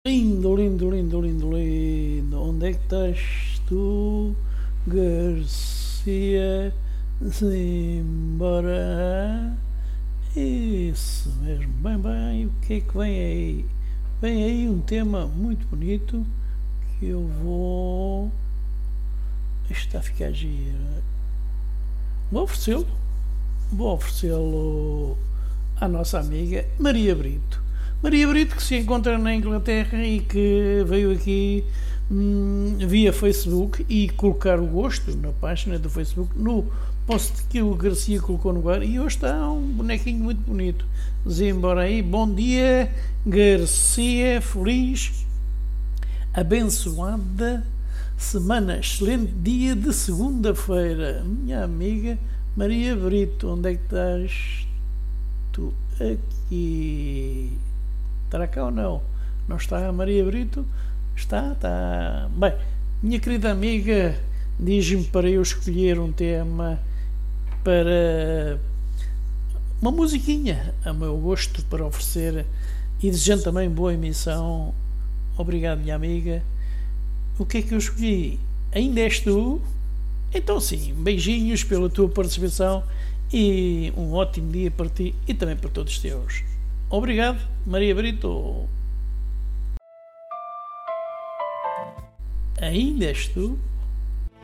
Lindo, lindo, lindo, lindo, lindo. Onde é que estás tu, Garcia? Simbora. Isso mesmo. Bem, bem. O que é que vem aí? Vem aí um tema muito bonito que eu vou. Isto está a ficar giro. Vou oferecê-lo. Vou oferecê-lo à nossa amiga Maria Brito. Maria Brito, que se encontra na Inglaterra e que veio aqui via Facebook e colocar o gosto na página do Facebook, no post que o Garcia colocou no ar. E hoje está um bonequinho muito bonito. Embora aí, bom dia, Garcia, feliz, abençoada semana, excelente dia de segunda-feira. Minha amiga Maria Brito, onde é que estás tu? Aqui. Estará cá ou não? Não está a Maria Brito? Está, está. Bem, minha querida amiga, diz-me para eu escolher um tema para uma musiquinha a meu gosto para oferecer e desejando também boa emissão. Obrigado, minha amiga. O que é que eu escolhi? Ainda és tu? Então sim, beijinhos pela tua participação e um ótimo dia para ti e também para todos os teus. Obrigado, Maria Brito. Ainda és tu?